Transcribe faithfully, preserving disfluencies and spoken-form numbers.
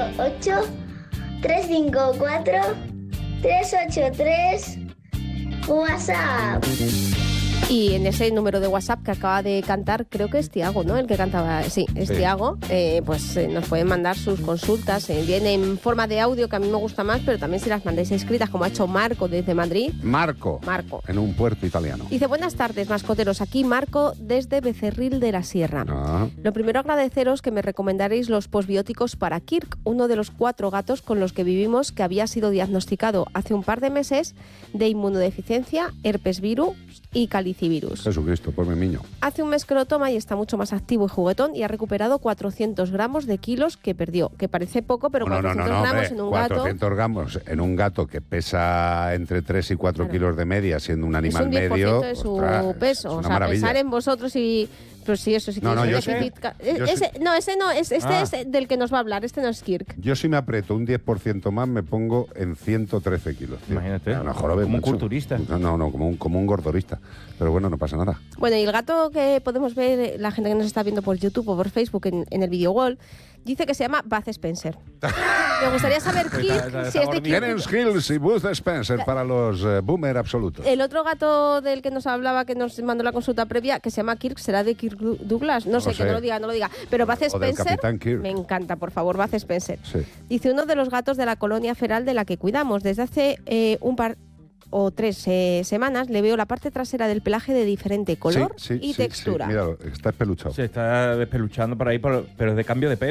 ocho, tres cinco cuatro, tres ocho tres. WhatsApp. Y en ese número de WhatsApp que acaba de cantar, creo que es Tiago, ¿no? El que cantaba, sí, es sí. Tiago, eh, pues eh, nos pueden mandar sus consultas, eh, viene en forma de audio, que a mí me gusta más, pero también si las mandáis escritas, como ha hecho Marco desde Madrid. Marco. Marco. En un puerto italiano. Dice, buenas tardes, mascoteros, aquí Marco desde Becerril de la Sierra. Ah. Lo primero, agradeceros que me recomendaréis los posbióticos para Kirk, uno de los cuatro gatos con los que vivimos, que había sido diagnosticado hace un par de meses de inmunodeficiencia, herpes virus y calicivirus. Jesucristo, por mi niño. Hace un mes que lo toma y está mucho más activo y juguetón y ha recuperado cuatrocientos gramos de kilos que perdió, que parece poco, pero no, cuatrocientos no, no, no, gramos hombre, en un cuatrocientos gato... gramos en un gato que pesa entre tres y cuatro Claro. kilos de media, siendo un animal es un diez por ciento medio. de su ostras, peso, es o una sea, maravilla. pensar en vosotros y... Pues sí, eso sí No, tienes no, un yo déficit... sí. ca- Yo ese, sí. No, ese no, es, este Ah. es del que nos va a hablar, este no es Kirk. Yo si me aprieto un diez por ciento más me pongo en ciento trece kilos. Tío. Imagínate, No, no, jorobe, como un macho. culturista. No, no, no, como un, como un gordorista. Pero bueno, no pasa nada. Bueno, y el gato que podemos ver, la gente que nos está viendo por YouTube o por Facebook en, en el video wall, dice que se llama Bud Spencer. Me gustaría saber, Está- Kirk, está- si está es de Tienen Kirk. Skills y Booth Spencer para los eh, boomer absolutos. El otro gato del que nos hablaba, que nos mandó la consulta previa, que se llama Kirk, ¿será de Kirk Du- Douglas? No, No sé, lo que sé. no lo diga, no lo diga. Pero Bud del Spencer, Capitán Kirk. me encanta, por favor, Bud Spencer. Sí. Dice, uno de los gatos de la colonia feral de la que cuidamos. Desde hace eh, un par o tres eh, semanas le veo la parte trasera del pelaje de diferente color Sí, sí, y sí, textura. sí. Míralo, está espeluchado. Se está despeluchando por ahí, pero pero es de cambio de pelo.